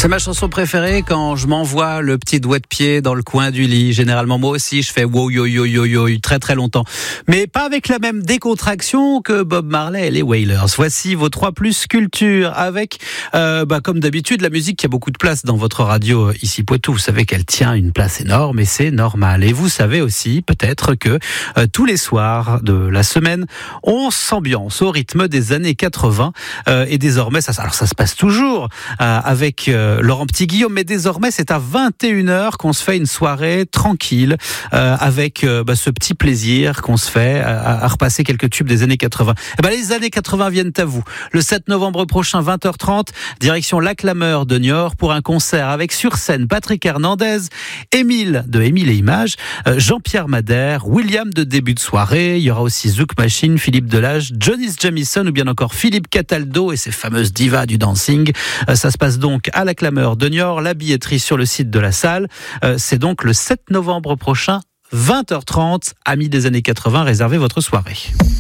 C'est ma chanson préférée quand je m'envoie le petit doigt de pied dans le coin du lit. Généralement, moi aussi, je fais wow yo yo yo yo très très longtemps. Mais pas avec la même décontraction que Bob Marley et les Wailers. Voici vos 3 plus culture avec, comme d'habitude, la musique qui a beaucoup de place dans votre radio ici Poitou. Vous savez qu'elle tient une place énorme et c'est normal. Et vous savez aussi peut-être que tous les soirs de la semaine, on s'ambiance au rythme des années 80 et désormais, ça se passe toujours avec Laurent Petit-Guillaume, mais désormais c'est à 21h qu'on se fait une soirée tranquille avec ce petit plaisir qu'on se fait à repasser quelques tubes des années 80. Les années 80 viennent à vous. Le 7 novembre prochain, 20h30, direction La Clameur de Niort pour un concert avec sur scène Patrick Hernandez, Émile de Émile et Images, Jean-Pierre Madère, William de début de soirée. Il y aura aussi Zouk Machine, Philippe Delage, Johnny Jamison ou bien encore Philippe Cataldo et ses fameuses divas du dancing. Ça se passe donc à La Clameur de Niort, la billetterie sur le site de la salle. C'est donc le 7 novembre prochain, 20h30, amis des années 80, réservez votre soirée.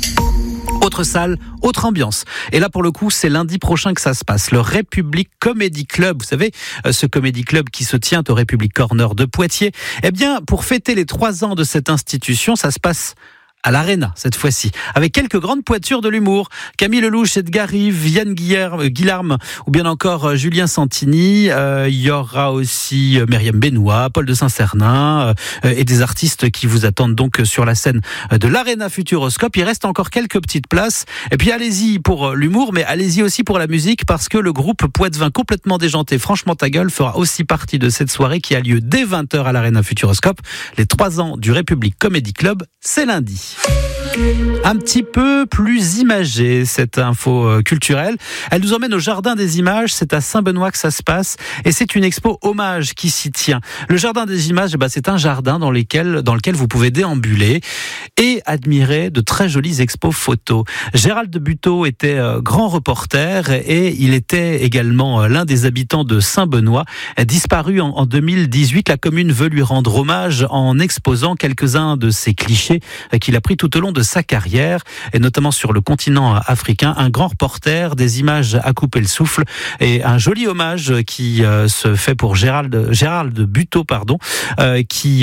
Autre salle, autre ambiance. Et là, pour le coup, c'est lundi prochain que ça se passe. Le République Comedy Club, vous savez, ce comedy club qui se tient au République Corner de Poitiers. Eh bien, pour fêter les 3 ans de cette institution, ça se passe à l'Arena, cette fois-ci, avec quelques grandes pointures de l'humour. Camille Lelouch, Edgar Rive, Yann Guillarme, ou bien encore Julien Santini. Il y aura aussi Myriam Benoît, Paul de Saint-Cernin, et des artistes qui vous attendent donc sur la scène de l'Arena Futuroscope. Il reste encore quelques petites places. Et puis allez-y pour l'humour, mais allez-y aussi pour la musique, parce que le groupe Poitevin complètement déjanté, franchement ta gueule, fera aussi partie de cette soirée qui a lieu dès 20h à l'Arena Futuroscope. Les 3 ans du République Comedy Club, c'est lundi. Un petit peu plus imagée, cette info culturelle. Elle nous emmène au Jardin des Images. C'est à Saint-Benoît que ça se passe. Et c'est une expo hommage qui s'y tient. Le Jardin des Images, c'est un jardin dans lequel vous pouvez déambuler et admirer de très jolies expos photos. Gérald de Buteau était grand reporter et il était également l'un des habitants de Saint-Benoît. Disparu en 2018, la commune veut lui rendre hommage en exposant quelques-uns de ses clichés qu'il a pris tout au long de sa carrière, et notamment sur le continent africain. Un grand reporter, des images à couper le souffle, et un joli hommage qui se fait pour Gérald de Buteau, qui